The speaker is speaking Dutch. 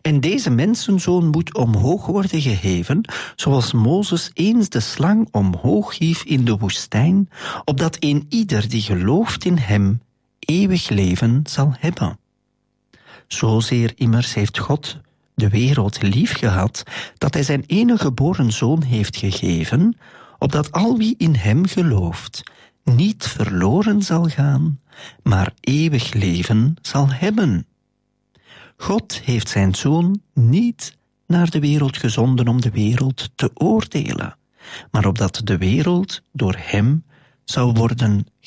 En deze mensenzoon moet omhoog worden geheven, zoals Mozes eens de slang omhoog hief in de woestijn, opdat een ieder die gelooft in hem eeuwig leven zal hebben. Zozeer immers heeft God de wereld lief gehad, dat hij zijn enige geboren zoon heeft gegeven, opdat al wie in hem gelooft niet verloren zal gaan, maar eeuwig leven zal hebben. God heeft zijn zoon niet naar de wereld gezonden om de wereld te oordelen, maar opdat de wereld door hem zou worden